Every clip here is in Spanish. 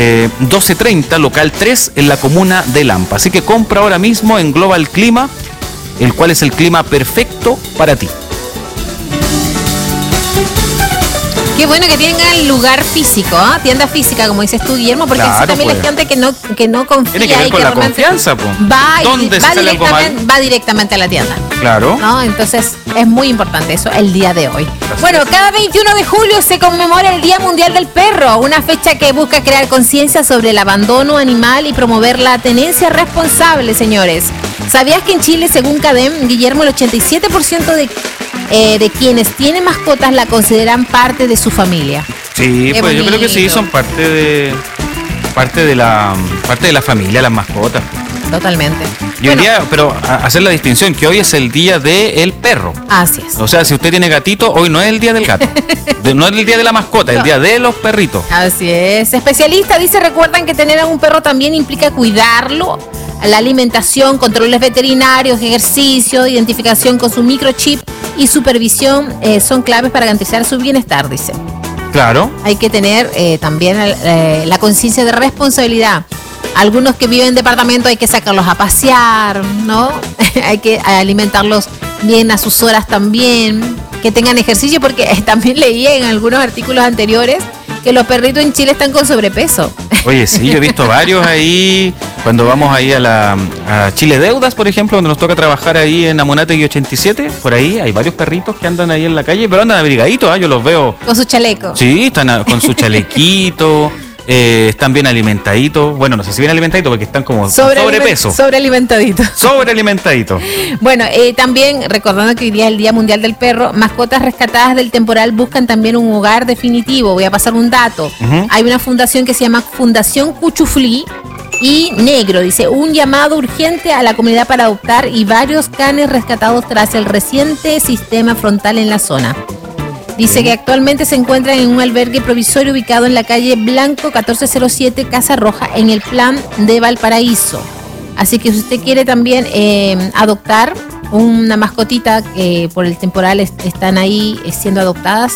1230, local 3, en la comuna de Lampa. Así que compra ahora mismo en Global Clima, el cual es el clima perfecto para ti. Qué bueno que tengan lugar físico, ¿eh? Tienda física, como dices tú, Guillermo, porque claro, también pues. La gente que no confía. Tiene que ver con la confianza, pues. Va directamente a la tienda. Claro. ¿No? Entonces es muy importante eso el día de hoy. Bueno, cada 21 de julio se conmemora el Día Mundial del Perro, una fecha que busca crear conciencia sobre el abandono animal y promover la tenencia responsable, señores. ¿Sabías que en Chile, según CADEM, Guillermo, el 87% de quienes tienen mascotas la consideran parte de su familia? Sí, pues yo creo que sí, son parte de la familia, las mascotas. Totalmente. Y hoy día, pero hacer la distinción que hoy es el día del perro. Así es. O sea, si usted tiene gatito, hoy no es el día del gato. No es el día de la mascota, es el día de los perritos. Así es. Especialistas recuerdan que tener a un perro también implica cuidarlo. La alimentación, controles veterinarios, ejercicio, identificación con su microchip y supervisión son claves para garantizar su bienestar, dice. Claro. Hay que tener también la conciencia de responsabilidad. Algunos que viven en departamento hay que sacarlos a pasear, ¿no? Hay que alimentarlos bien a sus horas también, que tengan ejercicio, porque también leí en algunos artículos anteriores que los perritos en Chile están con sobrepeso. Oye, sí, yo he visto varios ahí, cuando vamos ahí a Chile Deudas, por ejemplo, donde nos toca trabajar ahí en Amunátegui 87, por ahí hay varios perritos que andan ahí en la calle, pero andan abrigaditos, yo los veo. Con su chaleco. Sí, están con su chalequito. Están bien alimentaditos. Bueno, no sé si bien alimentaditos porque están como sobrepeso. Sobrealimentaditos. Bueno, también recordando que hoy día es el Día Mundial del Perro, mascotas rescatadas del temporal buscan también un hogar definitivo. Voy a pasar un dato. Hay una fundación que se llama Fundación Cuchuflí y Negro. Dice, un llamado urgente a la comunidad para adoptar y varios canes rescatados tras el reciente sistema frontal en la zona. Dice que actualmente se encuentran en un albergue provisorio ubicado en la calle Blanco 1407, Casa Roja, en el plan de Valparaíso. Así que si usted quiere también adoptar una mascotita que por el temporal están ahí siendo adoptadas,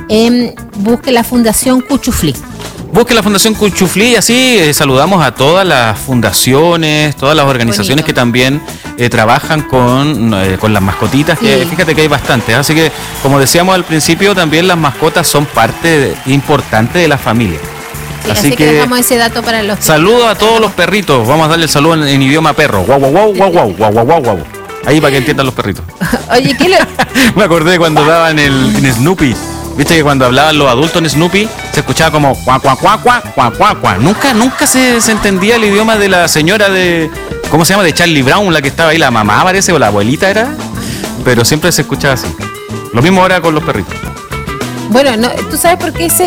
busque la Fundación Cuchuflí. Busque la Fundación Cuchuflí y así saludamos a todas las fundaciones, todas las organizaciones que también trabajan con las mascotitas, que sí. Fíjate que hay bastantes, así que como decíamos al principio, también las mascotas son parte importante de la familia. Sí, así que dejamos ese dato para los... Saludos a todos los perritos, vamos a darle el saludo en idioma perro, guau, guau, guau, guau, guau, guau, guau, guau. Ahí para que entiendan los perritos. Oye, ¿qué Me acordé cuando daban en Snoopy. Viste que cuando hablaban los adultos en Snoopy se escuchaba como cuá, cuá, cuá, cuá, cuá, cuá, cuá. Nunca se entendía el idioma de la señora de... ¿Cómo se llama? De Charlie Brown, la que estaba ahí, la mamá parece, o la abuelita era. Pero siempre se escuchaba así. Lo mismo ahora con los perritos. Bueno, no, ¿tú sabes por qué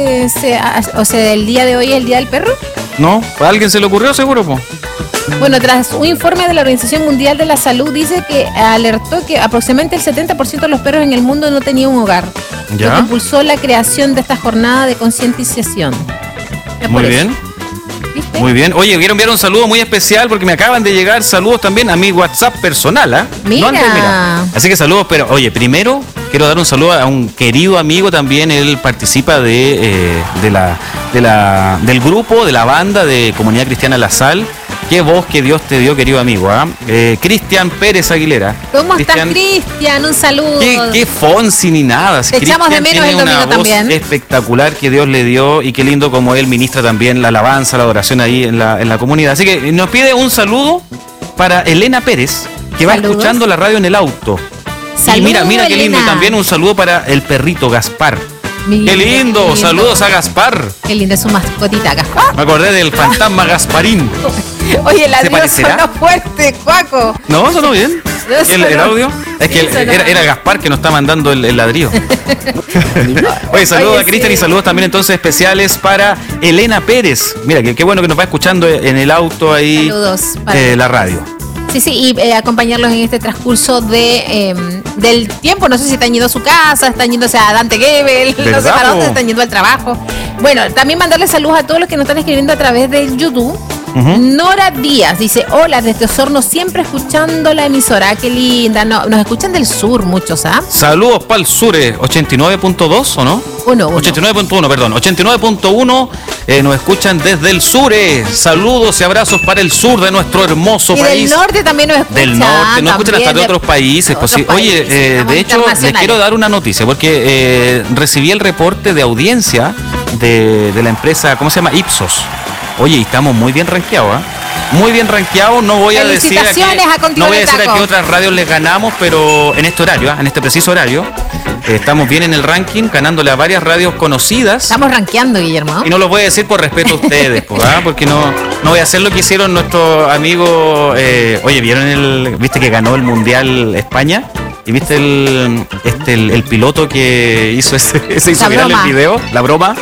el día de hoy es el Día del Perro? No, ¿a alguien se le ocurrió seguro, po? Bueno, tras un informe de la Organización Mundial de la Salud, dice que alertó que aproximadamente el 70% de los perros en el mundo no tenía un hogar. ¿Ya? Lo que impulsó la creación de esta jornada de concientización. Muy bien. ¿Viste? Muy bien. Oye, quiero enviar un saludo muy especial porque me acaban de llegar saludos también a mi WhatsApp personal, ¿ah? Mira. Así que saludos, pero oye, primero quiero dar un saludo a un querido amigo también. Él participa del grupo, de la banda de Comunidad Cristiana La Sal. Qué voz que Dios te dio, querido amigo, Cristian Pérez Aguilera. ¿Cómo estás, Cristian? Un saludo. Qué fonsi ni nada. Te echamos de menos el domingo también. Espectacular que Dios le dio y qué lindo como él ministra también la alabanza, la adoración ahí en la comunidad. Así que nos pide un saludo para Elena Pérez, que va escuchando la radio en el auto. Saludos, y mira qué lindo. Elena. También un saludo para el perrito Gaspar. Mira, qué lindo. Saludos a Gaspar. Qué lindo es su mascotita, Gaspar. Me acordé del fantasma Gasparín. Oye, el audio parecerá? sonó fuerte, Cuaco. No, sonó bien. ¿El audio? Es que era Gaspar que nos está mandando el ladrillo. Oye, saludos a Cristian y saludos también entonces especiales para Elena Pérez. Mira, qué bueno que nos va escuchando en el auto ahí. Saludos la radio. Sí, y acompañarlos en este transcurso del tiempo. No sé si están yendo a su casa, están yéndose a Dante Gebel, no sé para dónde están yendo al trabajo. Bueno, también mandarles saludos a todos los que nos están escribiendo a través de YouTube. Nora Díaz dice, hola, desde Osorno, siempre escuchando la emisora. Qué linda. No, nos escuchan del sur muchos, ¿ah? Saludos para el sur, 89.2, ¿o no? 89.1, perdón. 89.1 nos escuchan desde el sur. Saludos y abrazos para el sur de nuestro hermoso país. Del norte también nos escuchan. Del norte, nos escuchan hasta de otros países. Pues, sí. Oye, de hecho, les quiero dar una noticia, porque recibí el reporte de audiencia de la empresa, ¿cómo se llama? Ipsos. Oye, y estamos muy bien rankeados, ¿eh? Muy bien rankeados. No voy a decir a qué otras radios les ganamos, pero en este horario, en este preciso horario, estamos bien en el ranking, ganándole a varias radios conocidas. Estamos rankeando, Guillermo. Y no lo voy a decir por respeto a ustedes, porque no voy a hacer lo que hicieron nuestros amigos. Oye, ¿viste que ganó el Mundial España? ¿Y viste el piloto que hizo ese hizo viral el video? La broma.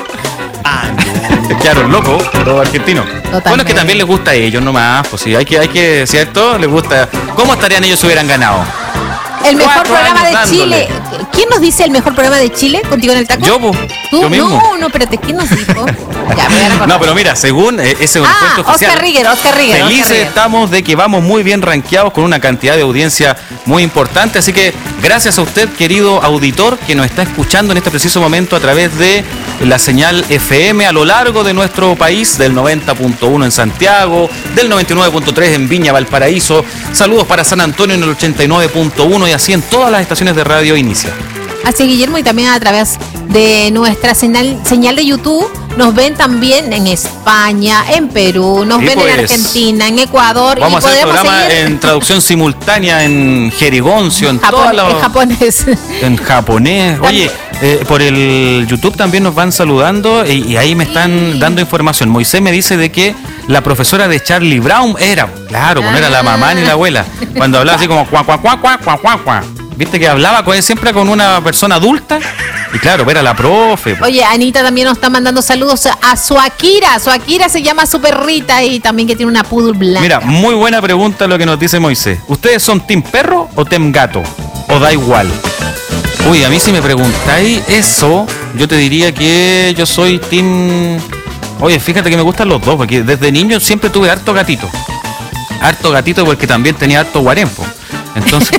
Quedaron locos los argentinos. Totalmente. Bueno, es que también les gusta a ellos nomás, pues sí, hay que, ¿cierto? Les gusta. ¿Cómo estarían ellos si hubieran ganado? El mejor programa de Chile. ¿Quién nos dice el mejor programa de Chile? ¿Contigo en el taco? Yo, ¿Tú? Yo mismo. No, espérate, ¿quién nos dijo? Ya, me voy a recordar. No, pero mira, según ese encuentro oficial. Oscar Riguer. Felices estamos de que vamos muy bien rankeados con una cantidad de audiencia muy importante. Así que gracias a usted, querido auditor, que nos está escuchando en este preciso momento a través de la señal FM a lo largo de nuestro país, del 90.1 en Santiago, del 99.3 en Viña, Valparaíso. Saludos para San Antonio en el 89.1 y así en todas las estaciones de radio Inicia. Así, Guillermo, y también a través de nuestra señal de YouTube. Nos ven también en España, en Perú, nos ven en Argentina, en Ecuador. Vamos a hacer el programa en traducción simultánea en jerigoncio, en japonés. En japonés. Oye, por el YouTube también nos van saludando y ahí me están dando información. Moisés me dice de que la profesora de Charlie Brown era la mamá ni la abuela. Cuando hablaba así como cuá, cuá, cuá, cuá, cuá, cuá, cuá. Viste que hablaba siempre con una persona adulta. Y claro, era la profe. Oye, Anita también nos está mandando saludos a su Akira. Su Akira se llama su perrita y también que tiene una poodle blanca. Mira, muy buena pregunta lo que nos dice Moisés. ¿Ustedes son team perro o team gato? ¿O da igual? Uy, a mí si me preguntáis eso, yo te diría que yo soy team... Oye, fíjate que me gustan los dos, porque desde niño siempre tuve harto gatito. Harto gatito porque también tenía harto guarempo. Entonces...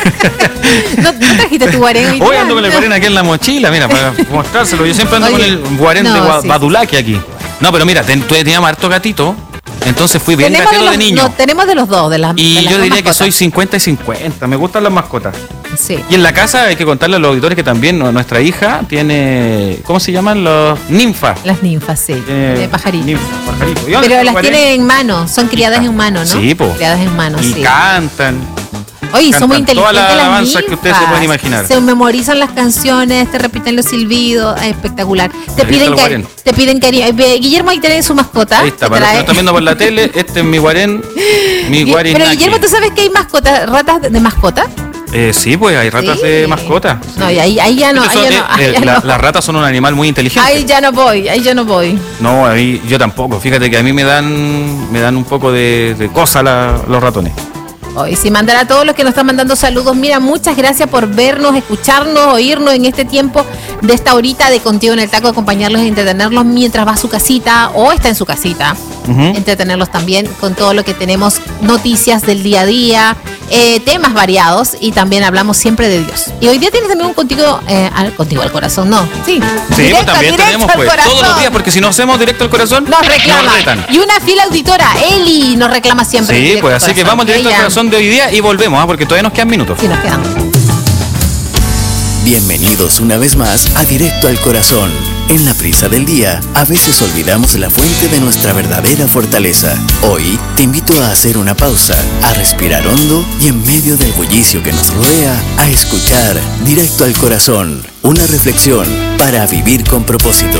¿No trajiste tu guarén? Hoy ando con el guarén aquí en la mochila, mira, para mostrárselo. Yo siempre ando con el guarén de Badulaque aquí. No, pero mira, teníamos harto gatito. Entonces fui bien gatero de niño. No, tenemos de los dos, Y yo diría que soy 50 y 50. Me gustan las mascotas. Sí. Y en la casa hay que contarle a los auditores que también nuestra hija tiene, ¿cómo se llaman? Los ninfas. Las ninfas, sí. De pajarito. Ninfas, pajarito. Pero las tiene en mano, son criadas en mano, ¿no? Sí, pues. Criadas en mano, y cantan. Oye, son muy inteligentes todas las las alabanzas que ustedes se pueden imaginar. Se memorizan las canciones, te repiten los silbidos, es espectacular. Te piden cariño. Guillermo ahí tiene su mascota. Ahí está, para los que no están viendo por la tele, este es mi guarén. Pero Guillermo, ¿tú sabes que hay mascotas, ratas de mascota? Sí, pues hay ratas de mascota. No, y ahí ya no. Las ratas son un animal muy inteligente. Ahí ya no voy. No, ahí yo tampoco. Fíjate que a mí me dan un poco de cosa los ratones. Y si mandar a todos los que nos están mandando saludos, mira, muchas gracias por vernos, escucharnos, oírnos en este tiempo de esta horita de Contigo en el Taco, acompañarlos y entretenerlos mientras va a su casita o está en su casita. Entretenerlos también con todo lo que tenemos, noticias del día a día, temas variados y también hablamos siempre de Dios. Y hoy día tienes también un Contigo al Corazón, ¿no? Sí, directo, también tenemos todos los días, porque si no hacemos directo al corazón, nos reclama. Y una fiel auditora, Eli, nos reclama siempre. Sí, pues así que vamos directo al corazón de hoy día y volvemos, porque todavía nos quedan minutos. Sí, nos quedan. Bienvenidos una vez más a Directo al Corazón. En la prisa del día, a veces olvidamos la fuente de nuestra verdadera fortaleza. Hoy te invito a hacer una pausa, a respirar hondo y en medio del bullicio que nos rodea, a escuchar Directo al Corazón, una reflexión para vivir con propósito.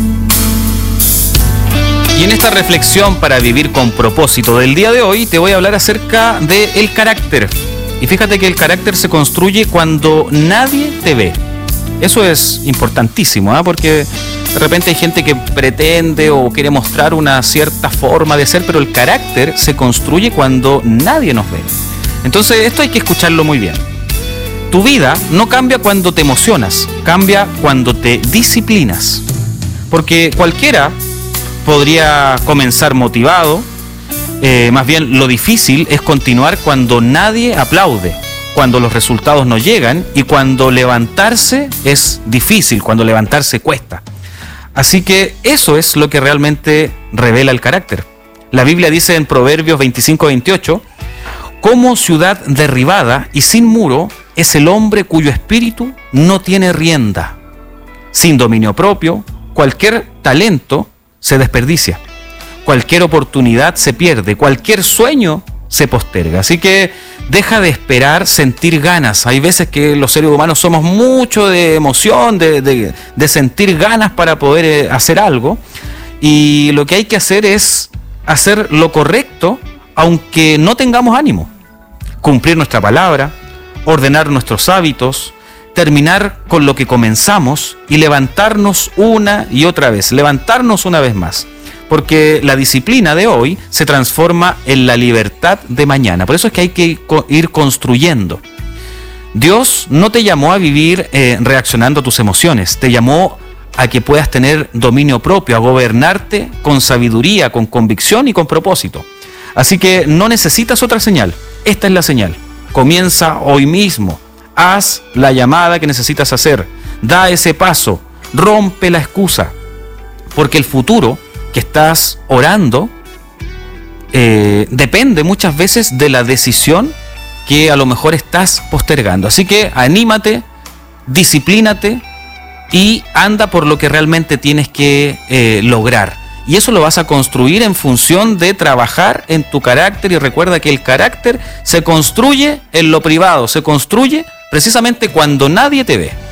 Y en esta reflexión para vivir con propósito del día de hoy, te voy a hablar acerca del carácter. Y fíjate que el carácter se construye cuando nadie te ve. Eso es importantísimo, porque de repente hay gente que pretende o quiere mostrar una cierta forma de ser, pero el carácter se construye cuando nadie nos ve. Entonces esto hay que escucharlo muy bien. Tu vida no cambia cuando te emocionas, cambia cuando te disciplinas. Porque cualquiera podría comenzar motivado, Más bien, lo difícil es continuar cuando nadie aplaude, cuando los resultados no llegan y cuando levantarse es difícil, cuando levantarse cuesta. Así que eso es lo que realmente revela el carácter. La Biblia dice en Proverbios 25-28, como ciudad derribada y sin muro es el hombre cuyo espíritu no tiene rienda. Sin dominio propio, cualquier talento se desperdicia. Cualquier oportunidad se pierde, cualquier sueño se posterga. Así que deja de esperar sentir ganas. Hay veces que los seres humanos somos mucho de emoción, de sentir ganas para poder hacer algo. Y lo que hay que hacer es hacer lo correcto, aunque no tengamos ánimo. Cumplir nuestra palabra, ordenar nuestros hábitos, terminar con lo que comenzamos y levantarnos una y otra vez, levantarnos una vez más. Porque la disciplina de hoy se transforma en la libertad de mañana. Por eso es que hay que ir construyendo. Dios no te llamó a vivir reaccionando a tus emociones. Te llamó a que puedas tener dominio propio, a gobernarte con sabiduría, con convicción y con propósito. Así que no necesitas otra señal. Esta es la señal. Comienza hoy mismo. Haz la llamada que necesitas hacer. Da ese paso. Rompe la excusa. Porque el futuro que estás orando depende muchas veces de la decisión que a lo mejor estás postergando. Así que anímate, disciplínate y anda por lo que realmente tienes que lograr. Y eso lo vas a construir en función de trabajar en tu carácter. Y recuerda que el carácter se construye en lo privado, se construye precisamente cuando nadie te ve.